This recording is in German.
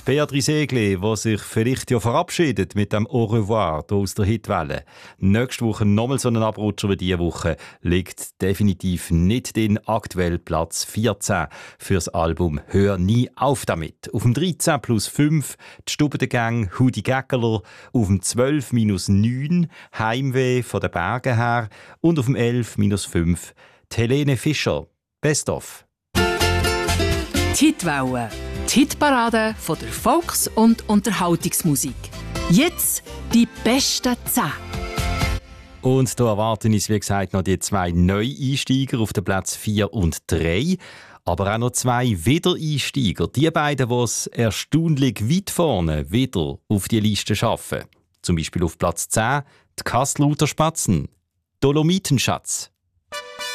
Beatrice Egli, die sich vielleicht ja verabschiedet mit dem Au revoir hier aus der Hitwelle. Nächste Woche nochmal so einen Abrutscher wie diese Woche liegt definitiv nicht in aktuell Platz 14 fürs Album «Hör nie auf damit». Auf dem 13 plus 5 die Stube der Gang «Hudi Gäckeler», auf dem 12 minus 9 «Heimweh von den Bergen her» und auf dem 11 minus 5 die Helene Fischer. Best of. Die Hitwelle. Die Hitparade von der Volks- und Unterhaltungsmusik. Jetzt die besten 10. Und da erwarten uns, wie gesagt, noch die 2 Neueinsteiger auf den Platz 4 und 3. Aber auch noch 2 Wiedereinsteiger. Die beiden, die es erstaunlich weit vorne wieder auf die Liste schaffen. Zum Beispiel auf Platz 10 die Kasseluter Spatzen. Dolomitenschatz.